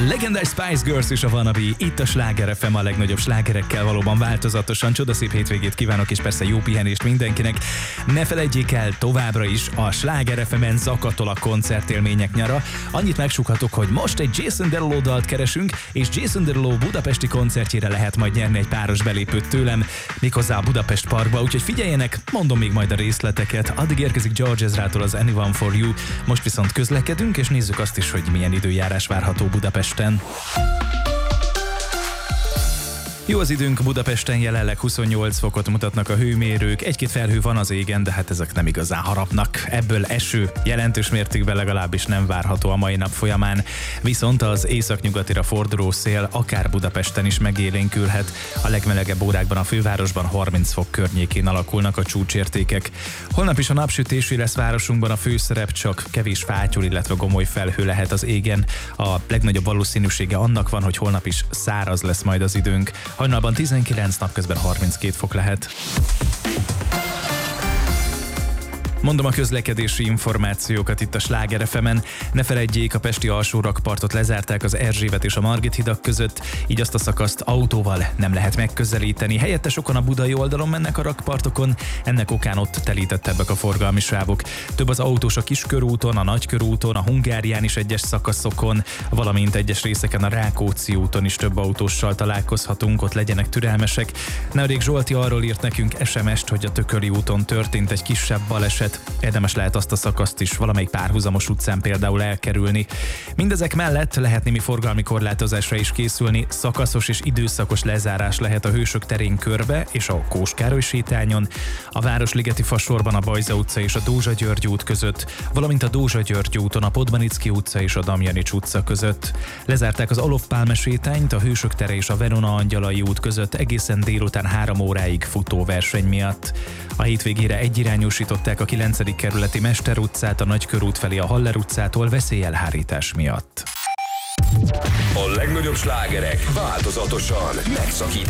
legendás Spice Girls és a Wannabe, itt a Sláger FM, a legnagyobb slágerekkel valóban változatosan. Csodaszép hétvégét kívánok, és persze jó pihenést mindenkinek. Ne felejtjék el, továbbra is a Sláger FM-en zakatol a koncertélmények nyara. Annyit megsukhatok, hogy most egy Jason Derulo dalt keresünk, és Jason Derulo budapesti koncertjére lehet majd nyerni egy páros belépőt tőlem, méghozzá a Budapest Parkba, úgyhogy figyeljenek, mondom még majd a részleteket. Addig érkezik George Ezrától az Anyone for You. Most viszont közlekedünk, és nézzük azt is, hogy milyen időjárás várható Budapesten. Jó az időnk, Budapesten jelenleg 28 fokot mutatnak a hőmérők, egy-két felhő van az égen, de hát ezek nem igazán harapnak. Ebből eső jelentős mértékben legalábbis nem várható a mai nap folyamán, viszont az északnyugatira forduló szél akár Budapesten is megélénkülhet. A legmelegebb órákban a fővárosban 30 fok környékén alakulnak a csúcsértékek. Holnap is a napsütésű lesz városunkban a főszerep, csak kevés fátyol, illetve gomoly felhő lehet az égen. A legnagyobb valószínűsége annak van, hogy holnap is száraz lesz majd az időnk. Hajnalban 19, napközben 32 fok lehet. Mondom a közlekedési információkat itt a Sláger FM-en. Ne feledjék, a pesti alsórakpartot lezárták az Erzsébet és a Margit hidak között, így azt a szakaszt autóval nem lehet megközelíteni. Helyette sokan a budai oldalon mennek a rakpartokon, ennek okán ott telítettebbek a forgalmi sávok. Több az autós a Kiskörúton, a Nagykörúton, a Hungárián is egyes szakaszokon, valamint egyes részeken a Rákóczi úton is több autóssal találkozhatunk, ott legyenek türelmesek. Nemrég Zsolti arról írt nekünk SMS-t, hogy a Tököli úton történt egy kisebb baleset. Érdemes lehet azt a szakaszt is valamelyik párhuzamos utcán például elkerülni. Mindezek mellett lehet némi forgalmi korlátozásra is készülni, szakaszos és időszakos lezárás lehet a Hősök terén körbe és a Kós Károly sétányon, a Városligeti fasorban a Bajza utca és a Dózsa György út között, valamint a Dózsa György úton a Podmanicki utca és a Damjanics utca között. Lezárták az Olof Pálme sétányt a Hősök tere és a Verona Angyalai út között egészen délután 3 óráig futóverseny miatt. A hétvégére egyirányúsították a 9. kerületi Mester utcát a Nagykörút felé a Haller utcától veszélyelhárítás miatt. A legnagyobb slágerek változatosan megszakítás